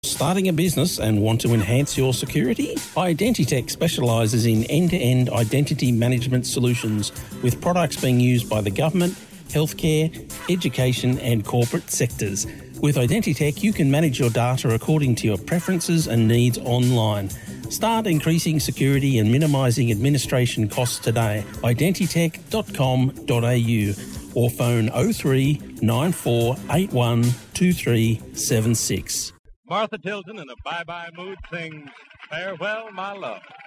Starting a business and want to enhance your security? Identitech specialises in end-to-end identity management solutions with products being used by the government, healthcare, education and corporate sectors. With Identitech, you can manage your data according to your preferences and needs online. Start increasing security and minimising administration costs today. Identitech.com.au or phone 03 9481 2376. Martha Tilton in a bye-bye mood sings Farewell, My Love.